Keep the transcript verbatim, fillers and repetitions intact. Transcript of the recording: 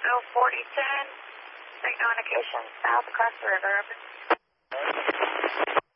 oh, forty ten, signal indication south across the river.